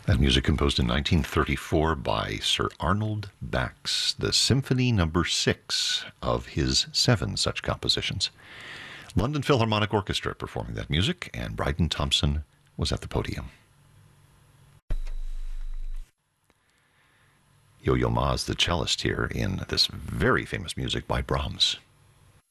That music composed in 1934 by Sir Arnold Bax, the Symphony Number 6 of his 7 such compositions. London Philharmonic Orchestra performing that music, and Bryden Thompson was at the podium. Yo-Yo Ma's the cellist here in this very famous music by Brahms.